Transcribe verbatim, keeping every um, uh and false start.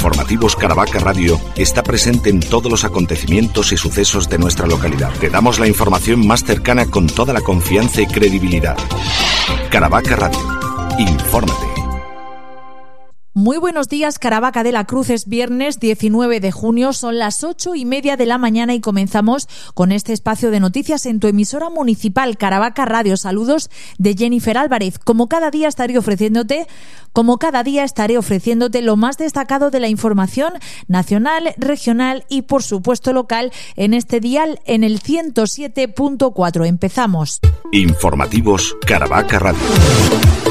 Informativos Caravaca Radio está presente en todos los acontecimientos y sucesos de nuestra localidad. Te damos la información más cercana con toda la confianza y credibilidad. Caravaca Radio. Infórmate. Muy buenos días, Caravaca de la Cruz. Es viernes diecinueve de junio, son las ocho y media de la mañana y comenzamos con este espacio de noticias en tu emisora municipal Caravaca Radio. Saludos de Jennifer Álvarez. Como cada día estaré ofreciéndote, como cada día estaré ofreciéndote lo más destacado de la información nacional, regional y por supuesto local en este dial en el ciento siete punto cuatro. Empezamos. Informativos Caravaca Radio.